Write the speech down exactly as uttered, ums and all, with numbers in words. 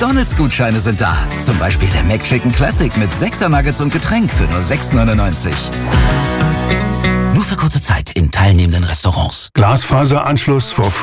McDonald's-Gutscheine sind da. Zum Beispiel der McChicken Classic mit sechser Nuggets und Getränk für nur sechs neunundneunzig. Nur für kurze Zeit in teilnehmenden Restaurants. Glasfaseranschluss for free.